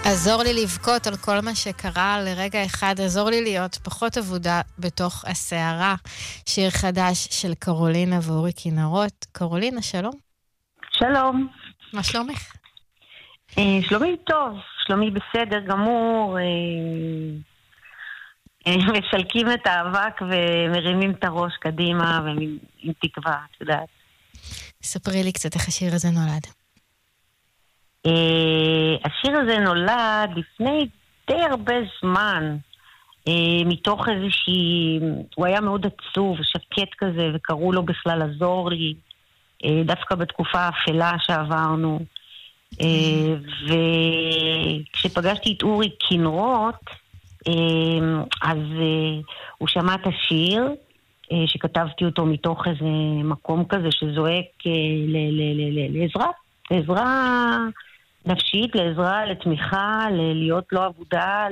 עזור לי לבכות על כל מה שקרה לרגע אחד, עזור לי להיות פחות עבודה בתוך הסערה. שיר חדש של קרולינה ואורי כינרות. קרולינה, שלום. שלום. מה שלומך? שלומי טוב, שלומי בסדר גמור. מסלקים את האבק ומרימים את הראש קדימה ועם תקווה, את יודעת. ספרי לי קצת איך השיר הזה נולד. השיר הזה נולד לפני די הרבה זמן, מתוך איזושהי, הוא היה מאוד עצוב, שקט כזה, וקראו לו בכלל עזור לי, דווקא בתקופה האפלה שעברנו. וכשפגשתי את אורי כינרות, אז הוא שמע את השיר, שכתבתי אותו מתוך איזה מקום כזה שזועק לעזרה נפשית, לעזרה, לתמיכה, להיות לא עבודה,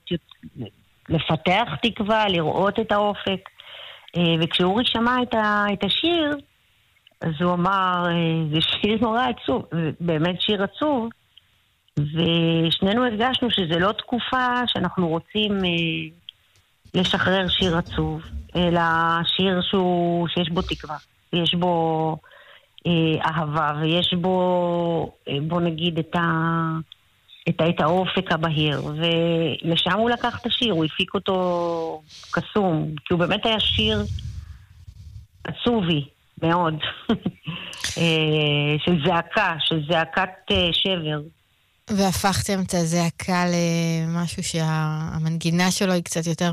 לפתח תקווה, לראות את האופק. וכשאורי שמע את השיר, אז הוא אמר, זה שיר נורא עצוב, באמת שיר עצוב, ושנינו הרגשנו שזה לא תקופה שאנחנו רוצים לשחרר שיר עצוב, אלא שיר שיש בו תקווה, יש בו אהבה, ויש בו, בוא נגיד, את האופק הבהיר, ולשם הוא לקח את השיר, הוא הפיק אותו קסום, כי הוא באמת היה שיר עצובי מאוד, של זעקה, של זעקת שבר. והפכתם את הזעקה למשהו שהמנגינה שלו היא קצת יותר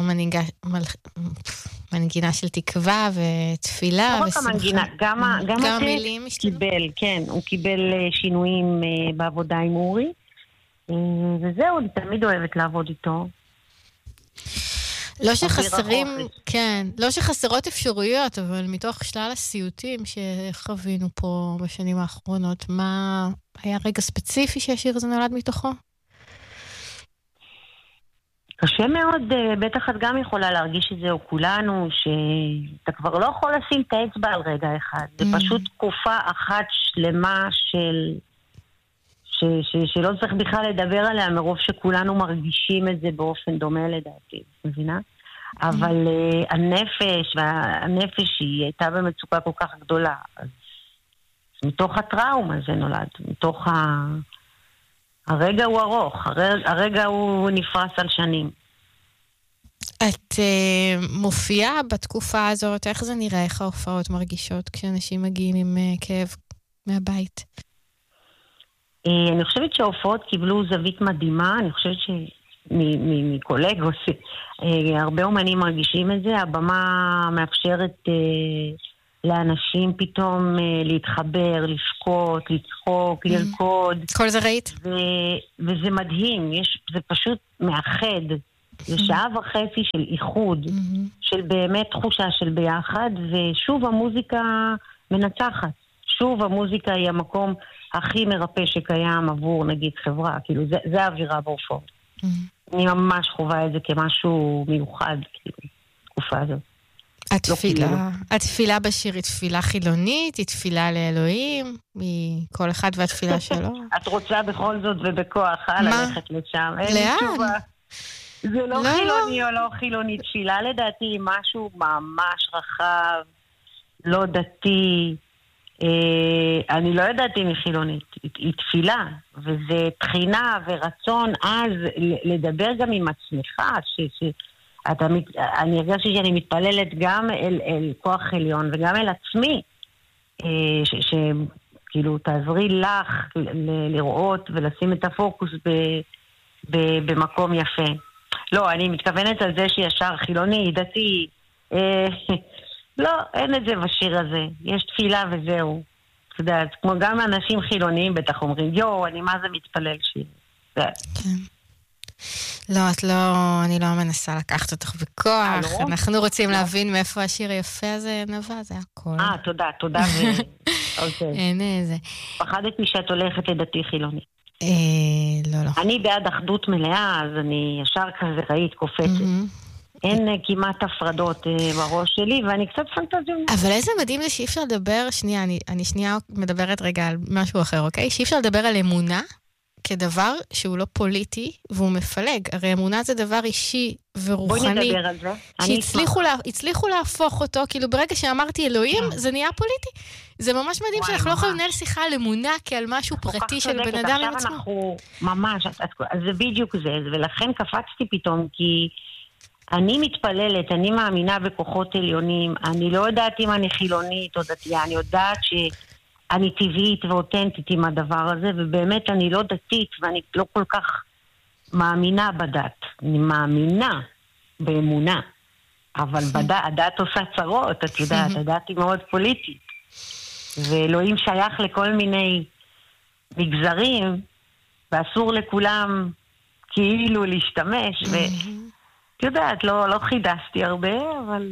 מנגינה של תקווה ותפילה ושמחה. גם המילים קיבל, כן, הוא קיבל שינויים בעבודה עם אורי, וזהו, אני תמיד אוהבת לעבוד איתו. לא שחסרים, כן, לא שחסרות אפשרויות, אבל מתוך שלל הסיוטים שחווינו פה בשנים האחרונות, מה היה רגע ספציפי שהשיר הזה נולד מתוכו? קשה מאוד, בטח את גם יכולה להרגיש את זה, או כולנו, שאתה כבר לא יכול לשים את האצבע על רגע אחד. זה פשוט תקופה אחת שלמה שלא צריך בכלל לדבר עליה, מרוב שכולנו מרגישים את זה באופן דומה לדעתי, מבינה? אבל הנפש היא הייתה במצוקה כל כך גדולה, אז מתוך הטראומה זה נולד, מתוך הרגע הוא ארוך, הרגע הוא נפרס על שנים. את מופיעה בתקופה הזאת, איך זה נראה, איך ההופעות מרגישות כשאנשים מגיעים עם כאב מהבית? אני חושבת שההופעות קיבלו זווית מדהימה, אני חושבת מקולגות, הרבה אומנים מרגישים את זה, הבמה מאפשרת לאנשים פתאום להתחבר, לבכות, לצחוק, לרקוד. כל זה ראית? וזה מדהים, זה פשוט מאחד, זה שעה וחצי של איחוד, של באמת תחושה של ביחד, ושוב המוזיקה מנצחת, שוב המוזיקה היא המקום הכי מרפא שקיים עבור נגיד חברה, כאילו זה האווירה בהופעות. אני ממש חווה את זה כמשהו מיוחד, כאילו, תקופה הזאת. התפילה בשיר היא תפילה חילונית, היא תפילה לאלוהים, מכל אחד והתפילה שלו. את רוצה בכל זאת ובכוח, ללכת לשם. לאן? זה לא חילוני או לא חילוני, תפילה לדעתי היא משהו ממש רחב, לא דתי, אני לא יודעת אם היא חילונית, היא תפילה, וזה תחינה ורצון אז לדבר גם עם עצמך, אני הרגשתי שאני מתפללת גם אל כוח עליון וגם אל עצמי, שכאילו תעזרי לך לראות ולשים את הפוקוס במקום יפה. לא, אני מתכוונת על זה שישר חילוני, דתי, לא, אין את זה בשיר הזה. יש תפילה וזהו. אתה יודעת, כמו גם אנשים חילוניים בטח אומרים, אני מה זה מתפלל שיר. כן. לא, אני לא מנסה לקחת אותך בכוח. אנחנו רוצים להבין מאיפה השיר היפה הזה נבע, זה הכל. תודה. אין איזה. פחדתי שאת הולכת לדתי חילוני. לא. אני בעד אחדות מלאה, אז אני ישר כזה ראית קופצת. אין כמעט הפרדות בראש שלי, ואני קצת פנטזיונית. אבל איזה מדהים זה שאי אפשר לדבר, שנייה, אני שנייה מדברת רגע על משהו אחר, אוקיי? שאי אפשר לדבר על אמונה, כדבר שהוא לא פוליטי, והוא מפלג. הרי אמונה זה דבר אישי ורוחני. בואי נדבר על זה. שהצליחו להפוך אותו, כאילו ברגע שאמרתי אלוהים, זה נהיה פוליטי. זה ממש מדהים שאנחנו לא יכולים לנהל שיחה על אמונה כעל משהו פרטי של בן אדם עם עצמו. עכשיו אנחנו ממש, אז זה בדיוק זה, ולכן קפצתי פתאום, כי אני מתפללת, אני מאמינה בכוחות עליונים, אני לא יודעת אם אני חילונית או דתייה, אני יודעת שאני טבעית ואותנטית עם הדבר הזה, ובאמת אני לא דתית ואני לא כל כך מאמינה בדת. אני מאמינה באמונה, אבל הדת עושה צרות, את יודעת, הדת היא מאוד פוליטית. ואלוהים שייך לכל מיני מגזרים, ואסור לכולם כאילו להשתמש, ואת יודעת, לא חידשתי הרבה, אבל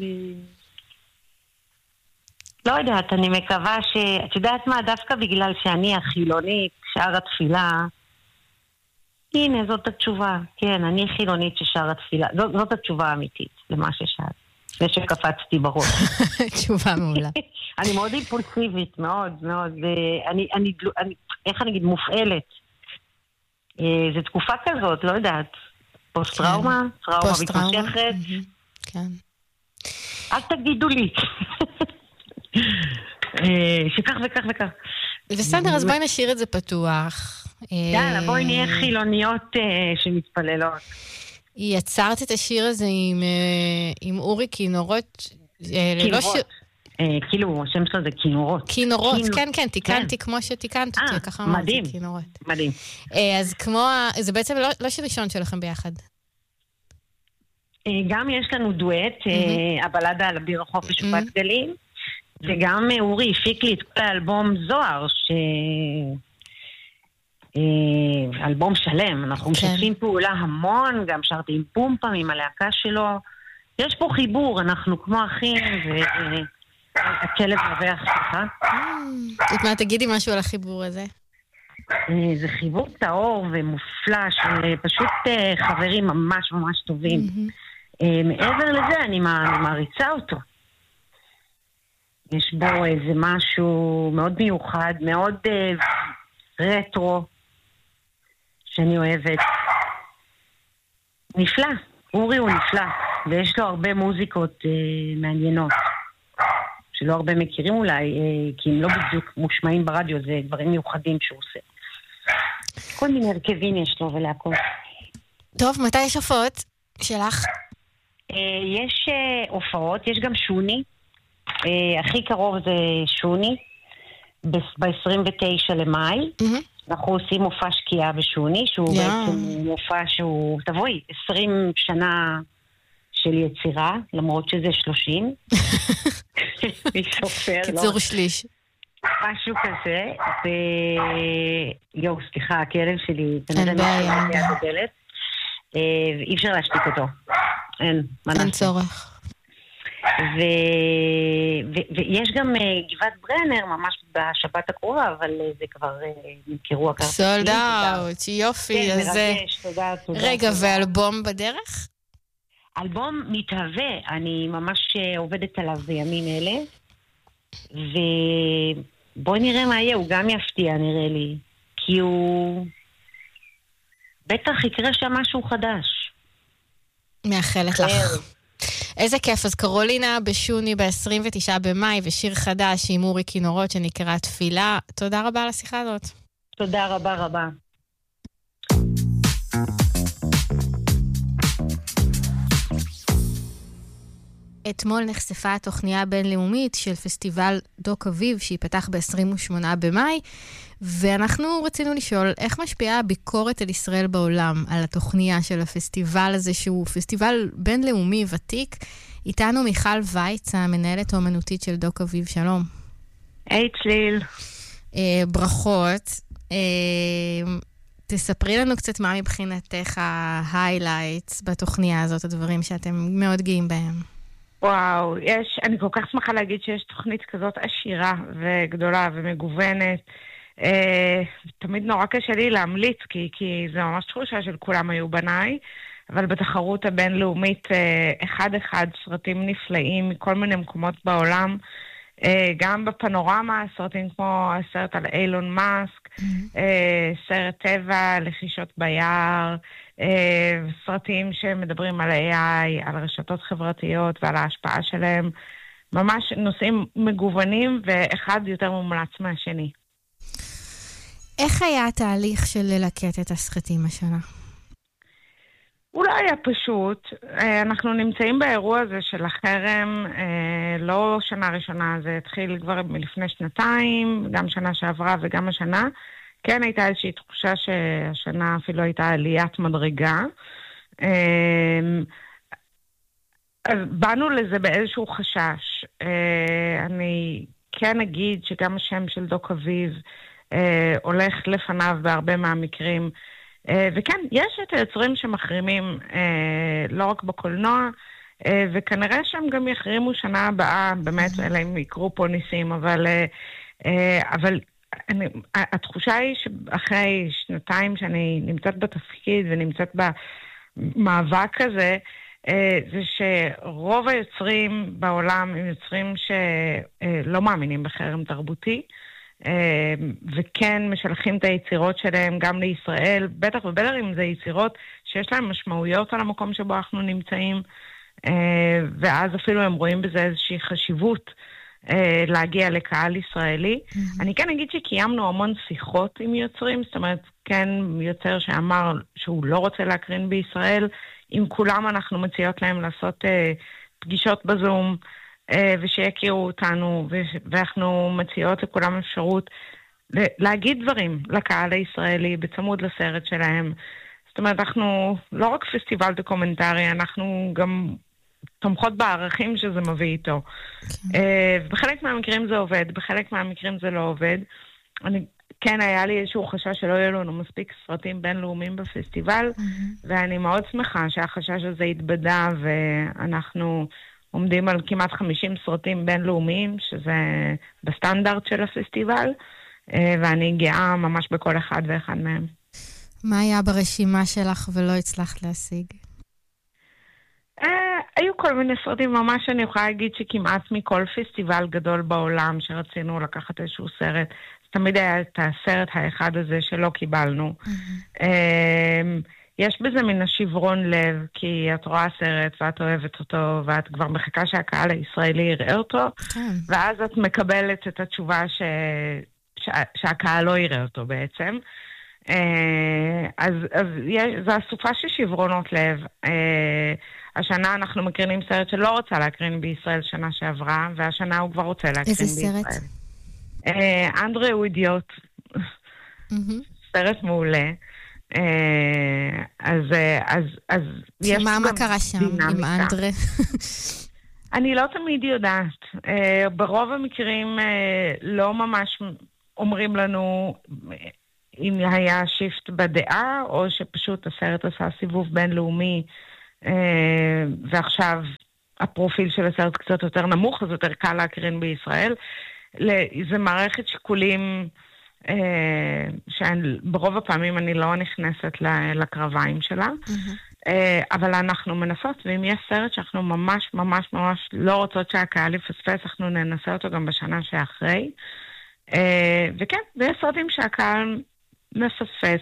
לא יודעת, אני מקווה את יודעת מה, דווקא בגלל שאני החילונית, שער התפילה, הנה, זאת התשובה. כן, אני חילונית ששער התפילה. זאת התשובה האמיתית למה ששאלת. זה שקפצתי בראש. תשובה מעולה. אני מאוד אימפולסיבית, מאוד, מאוד. אני, איך אני אגיד, מופעלת. זו תקופה כזאת, לא יודעת. פוסט-טראומה, טראומה מתמשכת. כן. אל תגידו לי. שכך וכך וכך. בסדר, אז בואי נשאיר את זה פתוח. יאללה, בואי נהיה חילוניות שמתפללות. יצרת את השיר הזה עם אורי כינורות. כינורות. כאילו, השם שלו זה כינורות. כינורות, כן, תיקנתי כמו שתיקנת אותי, ככה אמרתי, כינורות. מדהים. אז כמו, זה בעצם לא שיר ראשון שלכם ביחד. גם יש לנו דואט, הבלדה על אביר החופש ובת גלים, וגם אורי הפיק לי את כל האלבום זוהר, אלבום שלם, אנחנו משתפים פעולה המון, גם שרתי עם פומפם, עם הלהקה שלו, יש פה חיבור, אנחנו כמו אחים, והכלב מרווח שלך. מה, תגידי משהו על החיבור הזה? זה חיבור טהור ומופלא, של פשוט חברים ממש ממש טובים. מעבר לזה, אני מעריצה אותו. יש בו איזה משהו מאוד מיוחד, מאוד רטרו, שאני אוהבת. נפלא, אורי הוא נפלא, ויש לו הרבה מוזיקות מעניינות, שלא הרבה מכירים אולי, כי הם לא בדיוק מושמעים ברדיו, זה דברים מיוחדים שהוא עושה. כל מיני הרכבים יש לו ולהכל. טוב, מתי יש הופעות שלך? יש הופעות, יש גם שוני, הכי קרוב זה שוני, ב-29 למאי. אנחנו עושים מופע שקיעה בשוני, שהוא בעצם מופע שהוא, תבואי, 20 שנה של יצירה, למרות שזה 30. קיצור שליש. משהו כזה, יואו, סליחה, הכלב שלי, אין בעיה. אי אפשר להשתיק אותו. אין צורך. ויש גם גבעת ברנר, ממש בשבת הקרובה, אבל זה כבר נמכרו הכרטיסים. סולד אאוט, יופי. כן, מרגש, תודה. רגע, ואלבום בדרך? אלבום מתהווה, אני ממש עובדת עליו בימים אלה, ובואי נראה מה יהיה, הוא גם יפתיע נראה לי, כי הוא בטח יקרה שם משהו חדש. מאחלת לך. איזה כיף, אז קרולינה בשוני ב-29 במאי, ושיר חדש עם אורי כינורות שנקרא תפילה. תודה רבה על השיחה הזאת. תודה רבה רבה. אתמול נחשפה התוכניה הבינלאומית של פסטיבל דוק אביב, שיפתח ב-28 במאי, ואנחנו רצינו לשאול איך משפיעה הביקורת על ישראל בעולם, על התוכניה של הפסטיבל הזה, שהוא פסטיבל בינלאומי ותיק. איתנו מיכל וייץ, המנהלת האומנותית של דוק אביב, שלום. היי צליל. ברכות. תספרי לנו קצת מה מבחינתך ההיילייטס בתוכניה הזאת, הדברים שאתם מאוד גאים בהם. וואו, אני כל כך שמחה להגיד שיש תוכנית כזאת עשירה וגדולה ומגוונת. תמיד נורא קשה לי להמליץ, כי זה ממש תחושה של כולם היו בניי, אבל בתחרות הבינלאומית אחד סרטים נפלאים מכל מיני מקומות בעולם, גם בפנורמה, סרטים כמו הסרט על אילון מאסק, סרט טבע, לחישות ביער, סרטים שמדברים על AI, על רשתות חברתיות ועל ההשפעה שלהם. ממש נושאים מגוונים, ואחד יותר מומלץ מהשני. איך היה התהליך של ללקט את הסרטים השנה? הוא לא היה פשוט. אנחנו נמצאים באירוע הזה של החרם, לא שנה ראשונה, זה התחיל כבר מלפני שנתיים, גם שנה שעברה וגם השנה. כן הייתה איזושהי תחושה שהשנה אפילו הייתה עליית מדרגה. אז באנו לזה באיזשהו חשש. אני כן אגיד שגם השם של דוק אביב הולך לפניו בהרבה מהמקרים, וכן, יש את היוצרים שמחרימים לא רק בקולנוע, וכנראה שהם גם יחרימו שנה הבאה, באמת, אלא אם יקרו פה ניסים, אבל התחושה היא שאחרי שנתיים שאני נמצאת בתפקיד ונמצאת במאבק הזה, זה שרוב היוצרים בעולם הם יוצרים שלא מאמינים בחרם תרבותי, וכן משלחים את היצירות שלהם גם לישראל, בטח ובטח אם זה יצירות שיש להם משמעויות על המקום שבו אנחנו נמצאים, ואז אפילו הם רואים בזה איזושהי חשיבות להגיע לקהל ישראלי. אני כן אגיד שקיימנו המון שיחות עם יוצרים, זאת אומרת, כן יוצר שאמר שהוא לא רוצה להקרין בישראל, עם כולם אנחנו מציעות להם לעשות פגישות בזום, ושיכירו אותנו, ואנחנו מציעות לכולם אפשרות להגיד דברים לקהל הישראלי בצמוד לסרט שלהם. זאת אומרת, אנחנו לא רק פסטיבל דוקומנטרי, אנחנו גם תומכות בערכים שזה מביא איתו. בחלק מהמקרים זה עובד, בחלק מהמקרים זה לא עובד. כן, היה לי איזשהו חשש שלא יהיו לנו מספיק סרטים בינלאומיים בפסטיבל, ואני מאוד שמחה שהחשש הזה התבדה, ואנחנו עומדים על כמעט 50 סרטים בינלאומיים, שזה בסטנדרט של הפסטיבל, ואני גאה ממש בכל אחד ואחד מהם. מה היה ברשימה שלך ולא הצלחת להשיג? היו כל מיני סרטים, ממש אני יכולה להגיד שכמעט מכל פסטיבל גדול בעולם שרצינו לקחת איזשהו סרט, תמיד היה את הסרט האחד הזה שלא קיבלנו. יש בזה מן השברון לב, כי את רואה סרט ואת אוהבת אותו, ואת כבר מחכה שהקהל הישראלי יראה אותו, ואז את מקבלת את התשובה שהקהל לא יראה אותו בעצם. אז זו אסופה של שברונות לב. השנה אנחנו מקרינים סרט שלא רוצה להקרין בישראל שנה שעברה, והשנה הוא כבר רוצה להקרין בישראל. איזה סרט? אנדרה הוא אידיוט. סרט מעולה. אז יש מה קרה שם עם אנדרה? אני לא תמיד יודעת. ברוב המקרים לא ממש אומרים לנו אם היה שיפט בדעה, או שפשוט הסרט עשה סיבוב בינלאומי, ועכשיו הפרופיל של הסרט קצת יותר נמוך, אז יותר קל להקרין בישראל. זה מערכת שיקולים שברוב הפעמים אני לא נכנסת לקרביים שלה, אבל אנחנו מנסות, ואם יש סרט שאנחנו ממש ממש ממש לא רוצות שהקהל יפספס, אנחנו ננסה אותו גם בשנה שאחרי. וכן, ויש סרטים שהקהל מפספס.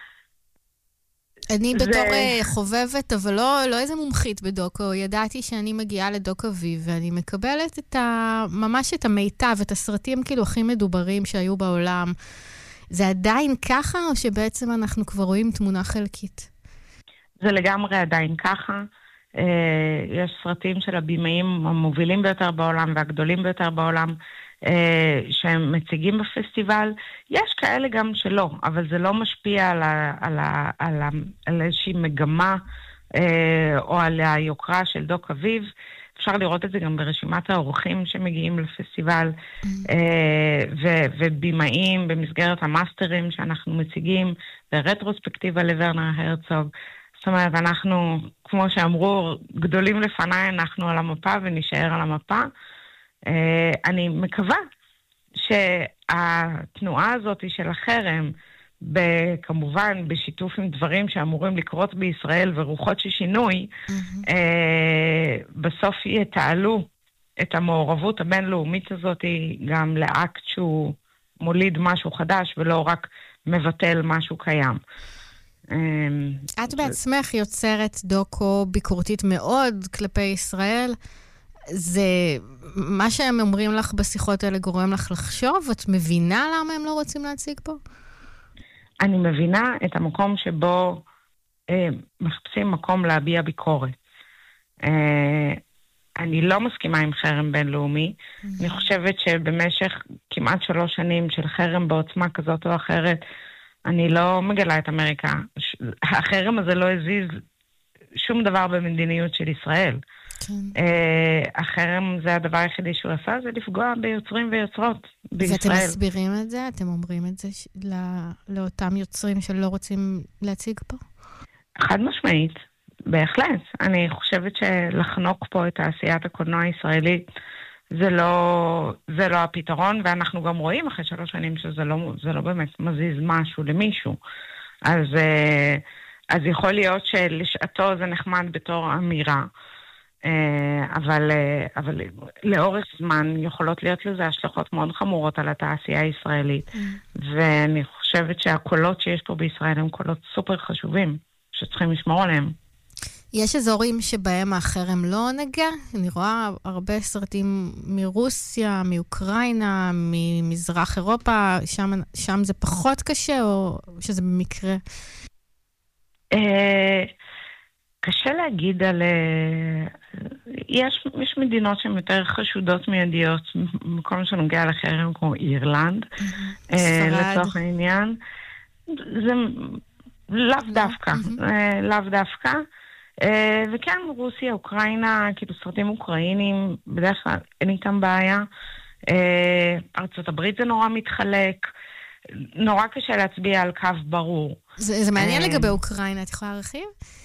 אני בתור חובבת, אבל לא איזה מומחית בדוקו, ידעתי שאני מגיעה לדוק אביב, ואני מקבלת ממש את המיטב, את הסרטים כאילו הכי מדוברים שהיו בעולם. זה עדיין ככה, או שבעצם אנחנו כבר רואים תמונה חלקית? זה לגמרי עדיין ככה. יש סרטים של הבימאים המובילים ביותר בעולם, והגדולים ביותר בעולם, שהם מציגים בפסטיבל. יש כאלה גם שלא, אבל זה לא משפיע על איזושהי מגמה או על היוקרה של דוק אביב. אפשר לראות את זה גם ברשימת האורחים שמגיעים לפסטיבל, ובימאים במסגרת המאסטרים שאנחנו מציגים, ברטרוספקטיבה לוורנר הרצוג. זאת אומרת, אנחנו, כמו שאמרו, גדולים לפניי, אנחנו על המפה ונשאר על המפה. אני מקווה שהתנועה הזאת של החרם, כמובן בשיתוף עם דברים שאמורים לקרות בישראל ורוחות של שינוי, בסוף יתעלו את המעורבות הבינלאומית הזאת גם לאקט שהוא מוליד משהו חדש, ולא רק מבטל משהו קיים. את בעצמך יוצרת דוקו ביקורתית מאוד כלפי ישראל. זה מה שהם אומרים לך בשיחות האלה גורם לך לחשוב? את מבינה למה הם לא רוצים להציג פה? אני מבינה את המקום שבו מחפשים מקום להביע ביקורת. אני לא מסכימה עם חרם בינלאומי. אני חושבת שבמשך כמעט 3 שנים של חרם בעוצמה כזאת או אחרת, אני לא מגלה את אמריקה. החרם הזה לא הזיז שום דבר במדיניות של ישראל. החרם זה הדבר היחידי שהוא עשה, זה לפגוע ביוצרים ויוצרות בישראל. ואתם מסבירים את זה? אתם אומרים את זה לאותם יוצרים שלא רוצים להציג פה? חד משמעית, בהחלט. אני חושבת שלחנוק פה את תעשיית הקולנוע הישראלית זה לא הפתרון, ואנחנו גם רואים אחרי 3 שנים שזה לא באמת מזיז משהו למישהו. אז יכול להיות שלשעתו זה נחמד בתור אמירה, אבל לאורך זמן יכולות להיות לזה השלכות מאוד חמורות על התעשייה הישראלית, ואני חושבת שהקולות שיש פה בישראל הם קולות סופר חשובים, שצריכים לשמור עליהם. יש אזורים שבהם החרם לא נגע? אני רואה הרבה סרטים מרוסיה, מאוקראינה, ממזרח אירופה, שם זה פחות קשה או שזה במקרה? קשה להגיד על... יש מדינות שהן יותר חשודות מיידיות, מקום שנוגע לחרם כמו אירלנד, לצורך העניין. זה לאו דווקא. וכן, רוסיה, אוקראינה, כאילו סרטים אוקראינים, בדרך כלל אין איתם בעיה. ארצות הברית זה נורא מתחלק. נורא קשה להצביע על קו ברור. זה מעניין לגבי אוקראינה, את יכולה להרחיב?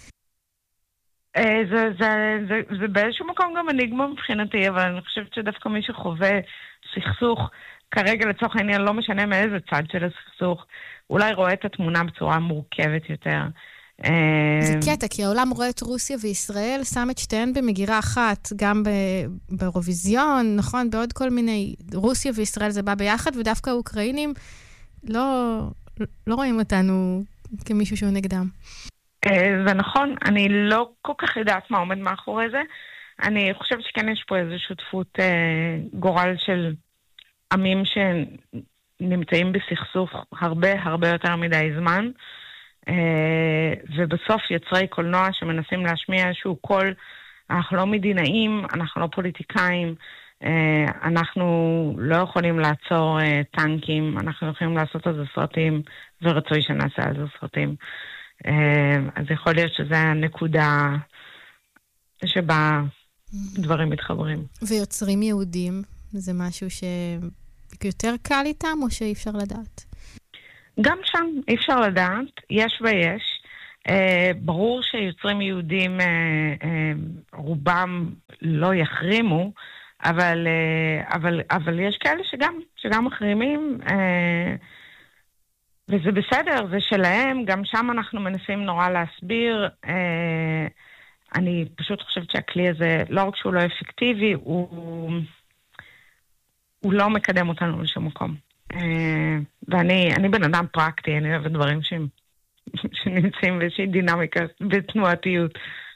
זה באיזשהו מקום גם אניגמה מבחינתי, אבל אני חושבת שדווקא מי שחווה סכסוך, כרגע לצורך העניין לא משנה מאיזה צד של הסכסוך, אולי רואה את התמונה בצורה מורכבת יותר. זה קטע, כי העולם רואה את רוסיה וישראל, שם את שתיהן במגירה אחת, גם באירוויזיון, נכון, בעוד כל מיני, רוסיה וישראל זה בא ביחד, ודווקא האוקראינים לא רואים אותנו כמישהו שהוא נגדם. זה נכון, אני לא כל כך יודעת מה עומד מאחורי זה. אני חושבת שכן יש פה איזו שותפות גורל של עמים שנמצאים בסכסוך הרבה יותר מדי זמן, ובסוף יוצרי קולנוע שמנסים להשמיע איזשהו קול, אנחנו לא מדינאים, אנחנו לא פוליטיקאים, אנחנו לא יכולים לעצור טנקים, אנחנו יכולים לעשות על זה סרטים, ורצוי שנעשה על זה סרטים. אז יכול להיות שזה הנקודה שבה דברים מתחברים. ויוצרים יהודים, זה משהו שיותר קל איתם או שאי אפשר לדעת? גם שם אי אפשר לדעת, יש ויש. ברור שיוצרים יהודים רובם לא יחרימו, אבל יש כאלה שגם מחרימים, וזה בסדר, זה שלהם, גם שם אנחנו מנסים נורא להסביר. אני פשוט חושבת שהכלי הזה, לא רק שהוא לא אפקטיבי, הוא לא מקדם אותנו לשום מקום. ואני בן אדם פרקטי, אני אוהבת דברים שנמצאים באיזושהי דינמיקה ותנועתיות.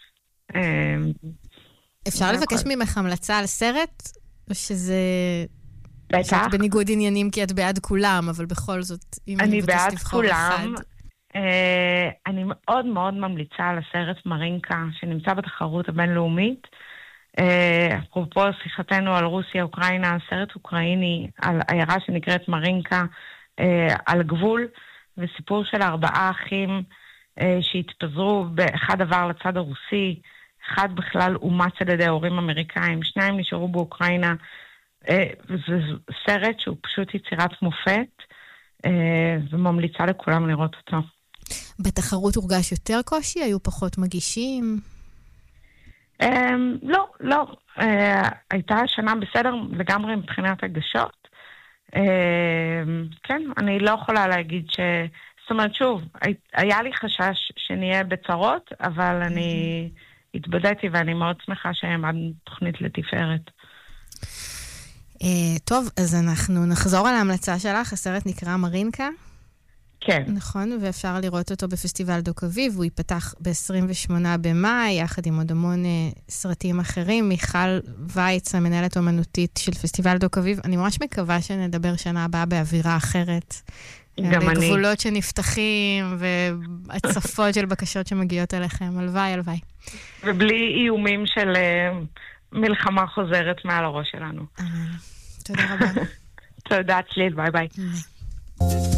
אפשר לבקש ממך המלצה על סרט? או שזה... בטח. בניגוד עניינים כי את בעד כולם, אבל בכל זאת, אם אני מבקש לבחור אחד. אני מאוד מאוד ממליצה על הסרט מרינקה, שנמצא בתחרות הבינלאומית. אפרופו שיחתנו על רוסיה, אוקראינה, סרט אוקראיני, על עיירה שנקראת מרינקה, על גבול, וסיפור של 4 אחים שהתפזרו, אחד עבר לצד הרוסי, אחד בכלל אומץ על ידי הורים אמריקאים, 2 נשארו באוקראינה, זה סרט שהוא פשוט יצירת מופת, וממליצה לכולם לראות אותו. בתחרות הורגש יותר קושי? היו פחות מגישים? לא. הייתה שנה בסדר לגמרי מבחינת הגשות. כן, אני לא יכולה להגיד זאת אומרת, שוב, היה לי חשש שנהיה בצרות, אבל אני התבדתי ואני מאוד שמחה שהם עד תוכנית לתפארת. טוב, אז אנחנו נחזור על ההמלצה שלך. הסרט נקרא מרינקה. כן. נכון, ואפשר לראות אותו בפסטיבל דוק אביב. הוא ייפתח ב-28 במאי, יחד עם עוד המון סרטים אחרים. מיכל וייץ, המנהלת האמנותית של פסטיבל דוק אביב. אני ממש מקווה שנדבר שנה הבאה באווירה אחרת. גם אני. גבולות שנפתחים, והצפות של בקשות שמגיעות אליכם. הלוואי, הלוואי. ובלי איומים של מלחמה חוזרת מעל הראש שלנו. תודה רבה. תודה, צליל, ביי ביי.